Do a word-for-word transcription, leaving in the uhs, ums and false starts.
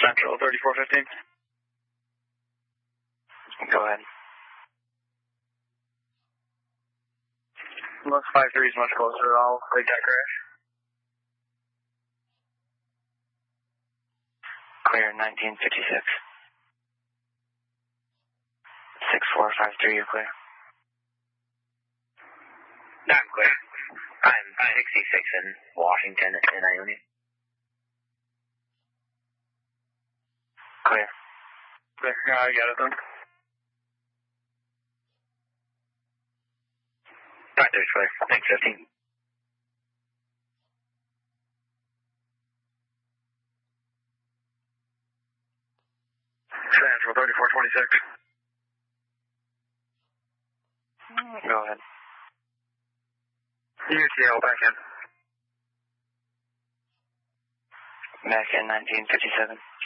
Central thirty-four fifteen. Go ahead. Looks five three is much closer. I'll take that crash. Clear nineteen fifty-six. six four five three, you're clear. I'm clear. I'm sixty-six in Washington and Ione. Clear. Clear. Yeah, I got it then. Right, there's clear. Thanks, fifteen. Central thirty-four twenty-six. Go ahead. U T L back in. Back in nineteen fifty-seven.